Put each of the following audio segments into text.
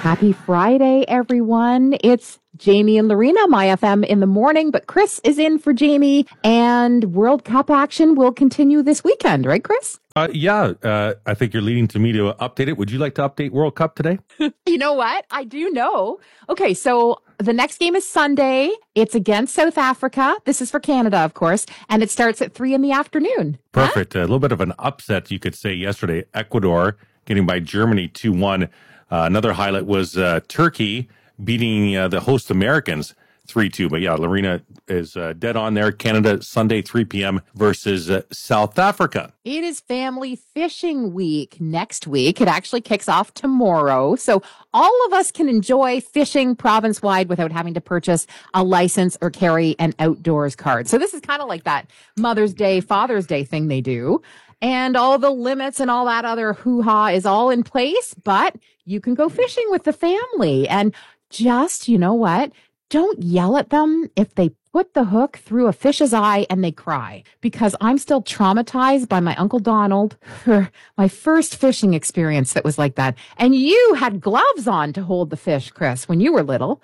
Happy Friday, everyone. It's Jamie and Lorena, My FM in the morning, but Chris is in for Jamie, and World Cup action will continue this weekend, right, Chris? I think you're leading to me to update it. Would you like to update World Cup today? You know what? I do know. Okay, so the next game is Sunday. It's against South Africa. This is for Canada, of course, and it starts at 3 p.m. Perfect. Huh? A little bit of an upset, you could say, yesterday. Ecuador getting by Germany 2-1. Another highlight was Turkey beating the host Americans 3-2. But yeah, Lorena is dead on there. Canada, Sunday, 3 p.m. versus South Africa. It is Family Fishing Week next week. It actually kicks off tomorrow. So all of us can enjoy fishing province-wide without having to purchase a license or carry an outdoors card. So this is kind of like that Mother's Day, Father's Day thing they do. And all the limits and all that other hoo-ha is all in place, but you can go fishing with the family. And just, you know what? Don't yell at them if they put the hook through a fish's eye and they cry, because I'm still traumatized by my Uncle Donald for my first fishing experience that was like that. And you had gloves on to hold the fish, Chris, when you were little.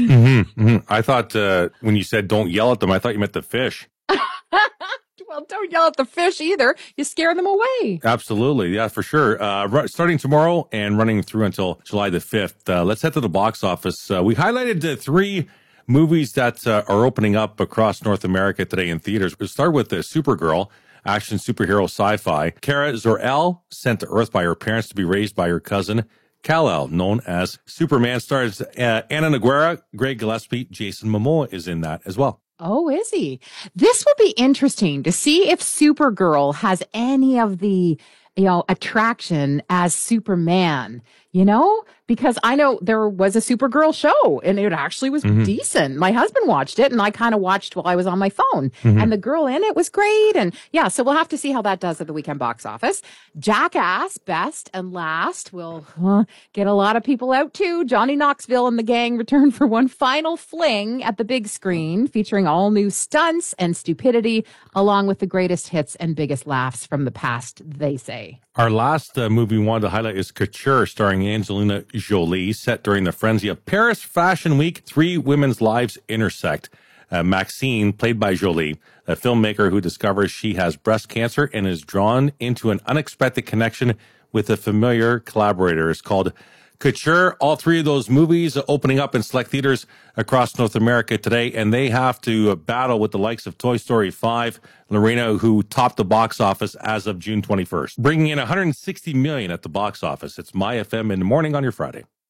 I thought when you said don't yell at them, I thought you meant the fish. Well, don't yell at the fish either. You scare them away. Absolutely. Yeah, for sure. Starting tomorrow and running through until July the 5th. Let's head to the box office. We highlighted three movies that are opening up across North America today in theaters. We'll start with Supergirl, action superhero sci-fi. Kara Zor-El, sent to Earth by her parents to be raised by her cousin, Kal-El, known as Superman. Stars Anna Nogueira, Greg Gillespie, Jason Momoa is in that as well. Oh, is he? This will be interesting to see if Supergirl has any of the, attraction as Superman, because I know there was a Supergirl show and it actually was decent. My husband watched it and I kind of watched while I was on my phone and the girl in it was great. And yeah, so we'll have to see how that does at the weekend box office. Jackass, Best and Last will get a lot of people out too. Johnny Knoxville and the gang return for one final fling at the big screen, featuring all new stunts and stupidity, along with the greatest hits and biggest laughs from the past, they say. Our last movie we wanted to highlight is Couture, starring Angelina Jolie, set during the frenzy of Paris Fashion Week. Three women's lives intersect. Maxine, played by Jolie, a filmmaker who discovers she has breast cancer and is drawn into an unexpected connection with a familiar collaborator, is called Couture. All three of those movies are opening up in select theaters across North America today, and they have to battle with the likes of Toy Story 5, Lorena, who topped the box office as of June 21st, bringing in $160 million at the box office. It's My FM in the morning on your Friday.